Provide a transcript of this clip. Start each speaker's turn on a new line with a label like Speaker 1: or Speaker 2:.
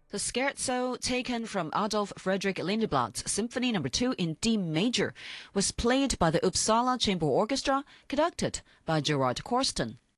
Speaker 1: The Scherzo, taken from Adolf Fredrik Lindblad's Symphony No. 2 in D major, was played by the Uppsala Chamber Orchestra, conducted by Gerard Corsten.